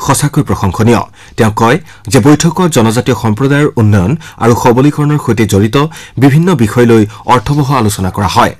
সঁচাকৈ প্ৰশংসনীয় তেওঁ কয় যে বৈঠকত জনজাতীয় সম্প্ৰদায়ৰ উন্নয়ন আৰু সবলীকৰণৰ সৈতে জড়িত বিভিন্ন বিষয় লৈ অৰ্থবহ আলোচনা কৰা হয়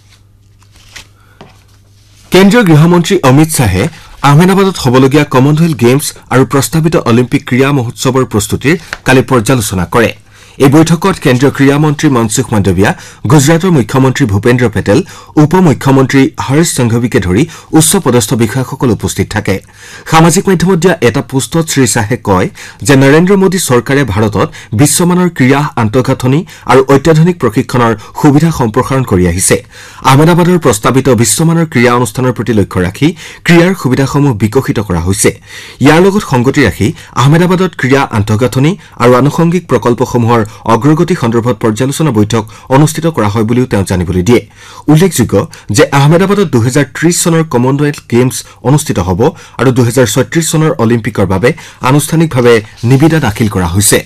কেন্দ্ৰীয় গৃহমন্ত্ৰী অমিত শাহে আহমেদাবাদত হবলগীয়া কমনৱেলথ গেমছ আৰু প্ৰস্তাৱিত অলিম্পিক ক্ৰীড়া মহোৎসৱৰ প্ৰস্তুতিৰ কালি পৰ্যালোচনা কৰে এই বৈঠকত কেন্দ্ৰীয় ক্ৰীড়া মন্ত্ৰী মনসুখ মাণ্ডভিয়া গুজৰাটৰ মুখ্যমন্ত্ৰী ভূপেন্দ্ৰ পেটেল উপ মুখ্যমন্ত্ৰী হৰ্ষ সংঘৱীকে ধৰি উচ্চ পদস্থ বিষয়াসকল উপস্থিত থাকে সামাজিক মাধ্যমত দিয়া এটা পোষ্টত শ্ৰী শাহে কয় যে নৰেন্দ্ৰ মোদী চৰকাৰে ভাৰতত বিশ্বমানৰ ক্ৰীড়া আন্তঃগাঁথনি আৰু অত্যাধুনিক প্ৰশিক্ষণৰ সুবিধা সম্প্ৰসাৰণ কৰি আহিছে আহমেদাবাদৰ প্ৰস্তাৱিত বিশ্বমানৰ ক্ৰীড়া অনুষ্ঠানৰ প্ৰতি লক্ষ্য ৰাখি ক্ৰীড়াৰ সুবিধাসমূহ বিকশিত কৰা হৈছে ইয়াৰ লগত সংগতি ৰাখি আহমেদাবাদত ক্ৰীড়া আন্তঃগাঁথনি আৰু আনুষংগিক প্ৰকল্পসমূহৰ অগ্ৰগতি সন্দৰ্ভত পৰ্যালোচনা বৈঠক অনুষ্ঠিত কৰা হয় বুলিও তেওঁ জানিবলৈ দিয়ে উল্লেখযোগ্য যে আহমেদাবাদত 2030 চনৰ কমনৱেলথ গেমছ অনুষ্ঠিত হ'ব আৰু 2036 চনৰ অলিম্পিকৰ বাবে আনুষ্ঠানিকভাৱে নিবিদা দাখিল কৰা হৈছে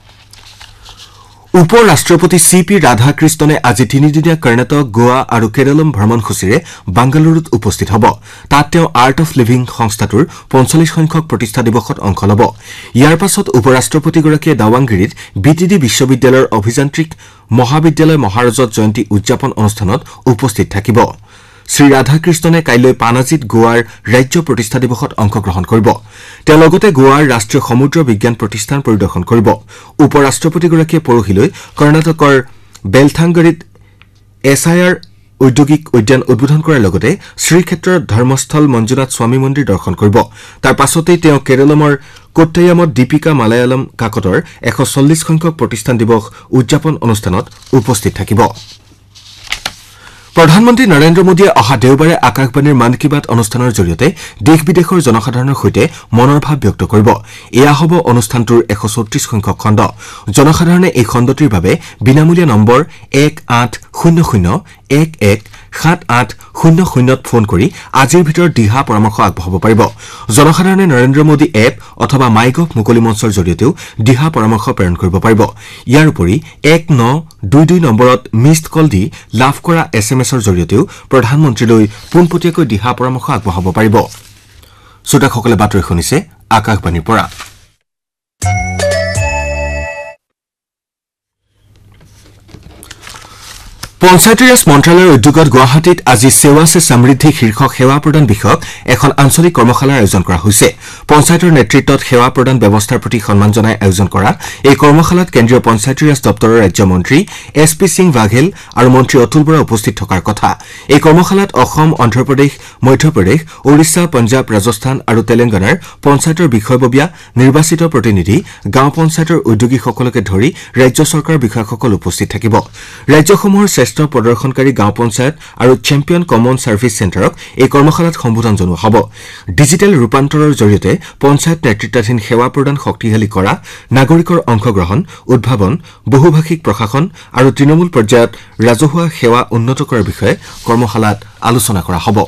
উপ ৰাষ্ট্ৰপতি চিপি ৰাধাকৃষ্ণনে আজি তিনিদিনীয়া কৰ্ণাটক গোৱা আৰু কেৰলম ভ্ৰমণসূচীৰে বাংগালুৰুত উপস্থিত হ'ব তাত তেওঁ আৰ্ট অফ লিভিং সংস্থাটোৰ 45 সংখ্যক প্ৰতিষ্ঠা দিৱসত অংশ ল'ব ইয়াৰ পাছত উপ ৰাষ্ট্ৰপতিগৰাকীয়ে দাৱাংগিৰিত বিটিডি বিশ্ববিদ্যালয়ৰ অভিযান্ত্ৰিক মহাবিদ্যালয় মহাৰজত জয়ন্তী উদযাপন অনুষ্ঠানত উপস্থিত থাকিব শ্ৰী ৰাধাকৃষ্ণনে কাইলৈ পানাজীত গোৱাৰ ৰাজ্য প্ৰতিষ্ঠা দিৱসত অংশগ্ৰহণ কৰিব তেওঁ লগতে গোৱাৰ ৰাষ্ট্ৰীয় সমুদ্ৰ বিজ্ঞান প্ৰতিষ্ঠান পৰিদৰ্শন কৰিব উপ ৰাষ্ট্ৰপতিগৰাকীয়ে পৰহিলৈ কৰ্ণাটকৰ বেলথাংগৰিত এছআইআৰ ঔদ্যোগিক উদ্যান উদ্বোধন কৰাৰ লগতে শ্ৰীক্ষেত্ৰৰ ধৰ্মস্থল মঞ্জুনাথ স্বামী মন্দিৰ দৰ্শন কৰিব তাৰ পাছতেই তেওঁ কেৰলমৰ কোট্টায়ামত দীপিকা মালায়ালম কাকতৰ 140 সংখ্যক প্ৰতিষ্ঠান দিৱস উদযাপন অনুষ্ঠানত উপস্থিত থাকিব প্ৰধানমন্ত্ৰী নৰেন্দ্ৰ মোদীয়ে অহা দেওবাৰে আকাশবাণীৰ মন কী বাত অনুষ্ঠানৰ জৰিয়তে দেশ বিদেশৰ জনসাধাৰণৰ সৈতে মনৰ ভাৱ ব্যক্ত কৰিব এয়া হ'ব অনুষ্ঠানটোৰ 134 সংখ্যক খণ্ড জনসাধাৰণে এই খণ্ডটিৰ বাবে বিনামূলীয়া নম্বৰ 1800117800ত ফোন কৰি আজিৰ ভিতৰত দিহা পৰামৰ্শ আগবঢ়াব পাৰিব জনসাধাৰণে নৰেন্দ্ৰ মোদী এপ অথবা মাইগভ মুকলি মঞ্চৰ জৰিয়তেও দিহা পৰামৰ্শ প্ৰেৰণ কৰিব পাৰিব ইয়াৰ উপৰি 1922 নম্বৰত মিছড কল দি লাভ কৰা এছএমএছৰ জৰিয়তেও প্ৰধানমন্ত্ৰীলৈ পোনপটীয়াকৈ দিহা পৰামৰ্শ আগবঢ়াব পাৰিব শ্ৰোতাসকলে বাতৰি শুনিছে আকাশবাণীৰ পৰা পঞ্চায়তী ৰাজ মন্ত্ৰালয়ৰ উদ্যোগত গুৱাহাটীত আজি সেৱা সে সমৃদ্ধি শীৰ্ষক সেৱা প্ৰদান বিষয়ক এখন আঞ্চলিক কৰ্মশালাৰ আয়োজন কৰা হৈছে পঞ্চায়তৰ নেতৃত্বত সেৱা প্ৰদান ব্যৱস্থাৰ প্ৰতি সন্মান জনাই আয়োজন কৰা এই কৰ্মশালাত কেন্দ্ৰীয় পঞ্চায়তী ৰাজ দপ্তৰৰ ৰাজ্যমন্ত্ৰী এছপি সিং বাঘেল আৰু মন্ত্ৰী অতুল বৰা উপস্থিত থকাৰ কথা এই কৰ্মশালাত অসম অন্ধ্ৰপ্ৰদেশ মধ্যপ্ৰদেশ ওড়িশা পঞ্জাব ৰাজস্থান আৰু তেলেংগানাৰ পঞ্চায়তৰ বিষয়ববীয়া নিৰ্বাচিত প্ৰতিনিধি গাঁও পঞ্চায়তৰ উদ্যোগীসকলকে ধৰি ৰাজ্য চৰকাৰৰ বিষয়াসকল উপস্থিত থাকিব ৰাজ্যসমূহৰ শ্ৰেষ্ঠ প্ৰদৰ্শনকাৰী গাঁও পঞ্চায়ত আৰু চেম্পিয়ন কমন সাৰ্ভিস চেণ্টাৰক এই কৰ্মশালাত সম্বোধন জনোৱা হ'ব ডিজিটেল ৰূপান্তৰৰ জৰিয়তে পঞ্চায়ত নেতৃত্বাধীন সেৱা প্ৰদান শক্তিশালী কৰা নাগৰিকৰ অংশগ্ৰহণ উদ্ভাৱন বহুভাষিক প্ৰশাসন আৰু তৃণমূল পৰ্যায়ত ৰাজহুৱা সেৱা উন্নত কৰাৰ বিষয়ে কৰ্মশালাত আলোচনা কৰা হ'ব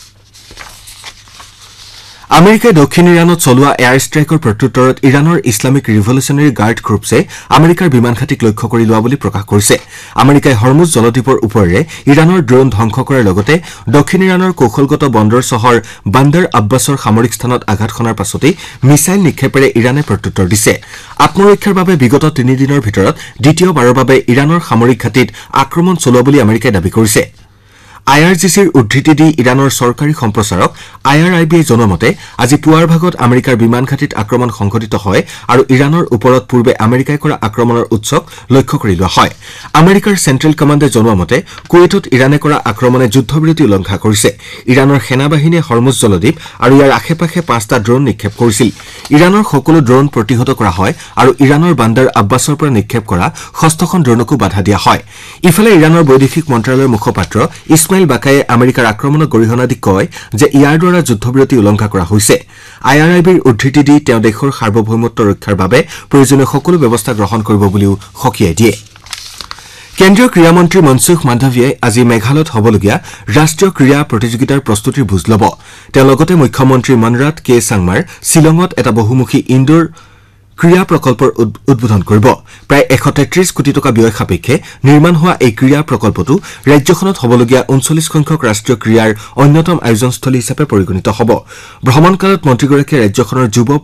আমেৰিকাই দক্ষিণ ইৰাণত চলোৱা এয়াৰ ষ্ট্ৰাইকৰ প্ৰত্যুত্তৰত ইৰাণৰ ইছলামিক ৰিভলিউচনাৰী গাৰ্ড গ্ৰুপছে আমেৰিকাৰ বিমান ঘাটিক লক্ষ্য কৰি লোৱা বুলি প্ৰকাশ কৰিছে আমেৰিকাই হৰমুজ জলদ্বীপৰ ওপৰেৰে ইৰাণৰ ড্ৰোন ধ্বংস কৰাৰ লগতে দক্ষিণ ইৰাণৰ কৌশলগত বন্দৰ চহৰ বান্দাৰ আব্বাছৰ সামৰিক স্থানত আঘাত খনাৰ পাছতেই মিছাইল নিক্ষেপেৰে ইৰাণে প্ৰত্যুত্তৰ দিছে আত্মৰক্ষাৰ বাবে বিগত 3 দিনৰ ভিতৰত দ্বিতীয়বাৰৰ বাবে ইৰাণৰ সামৰিক ঘাটিত আক্ৰমণ চলোৱা বুলি আমেৰিকাই দাবী কৰিছে আইআৰজিচিৰ উদ্ধৃতি দি ইৰাণৰ চৰকাৰী সম্প্ৰচাৰক আইআৰআইবিয়ে জনোৱা মতে আজি পুৱাৰ ভাগত আমেৰিকাৰ বিমান ঘাটিত আক্ৰমণ সংঘটিত হয় আৰু ইৰাণৰ ওপৰত পূৰ্বে আমেৰিকাই কৰা আক্ৰমণৰ উৎসক লক্ষ্য কৰি লোৱা হয় আমেৰিকাৰ চেণ্ট্ৰেল কমাণ্ডে জনোৱা মতে কুৱেইটত ইৰাণে কৰা আক্ৰমণে যুদ্ধবিৰতি উলংঘা কৰিছে ইৰাণৰ সেনাবাহিনীয়ে হৰমুজ জলদ্বীপ আৰু ইয়াৰ আশে-পাশে 5টা ড্ৰোন নিক্ষেপ কৰিছিল ইৰাণৰ সকলো ড্ৰোন প্ৰতিহত কৰা হয় আৰু ইৰাণৰ বান্দাৰ আব্বাছৰ পৰা নিক্ষেপ কৰা 6খন ড্ৰোনকো বাধা দিয়া হয় ইফালে ইৰাণৰ বৈদেশিক মন্ত্ৰালয়ৰ মুখপাত্ৰ ইছমাইল বাকায়ে আমেৰিকাৰ আক্ৰমণক গৰিহণা দি কয় যে ইয়াৰ দ্বাৰা যুদ্ধবিৰতি উলংঘা কৰা হৈছে আইআৰআইবিৰ উদ্ধৃতি দি তেওঁ দেশৰ সাৰ্বভৌমত্ব ৰক্ষাৰ বাবে প্ৰয়োজনীয় সকলো ব্যৱস্থা গ্ৰহণ কৰিব বুলিও সকীয়াই দিয়ে কেন্দ্ৰীয় ক্ৰীড়া মন্ত্ৰী মনসুখ মাণ্ডভিয়াই আজি মেঘালয়ত হ'বলগীয়া ৰাষ্ট্ৰীয় ক্ৰীড়া প্ৰতিযোগিতাৰ প্ৰস্তুতিৰ বুজ ল'ব তেওঁ লগতে মুখ্যমন্ত্ৰী মনৰাট কে চাংমাৰ শিলঙত এটা বহুমুখী ইনডোৰ ক্ৰীড়া প্ৰকল্পৰ উদ্বোধন কৰিব প্ৰায় 133 কোটি টকা ব্যয় সাপেক্ষে নিৰ্মাণ হোৱা এই ক্ৰীড়া প্ৰকল্পটো ৰাজ্যখনত হ'বলগীয়া 39 সংখ্যক ৰাষ্ট্ৰীয় ক্ৰীড়াৰ অন্যতম আয়োজনস্থলী হিচাপে পৰিগণিত হ'ব ভ্ৰমণকালত মন্ত্ৰীগৰাকীয়ে ৰাজ্যখনৰ যুৱ